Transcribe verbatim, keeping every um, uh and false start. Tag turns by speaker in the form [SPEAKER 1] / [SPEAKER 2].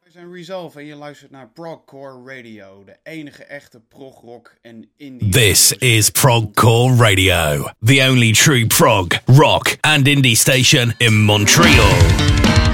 [SPEAKER 1] We zijn Resolve en je luistert naar Progcore Radio, de enige echte progrock en indie.
[SPEAKER 2] This is Progcore Radio, the only true prog, rock and indie station in Montreal.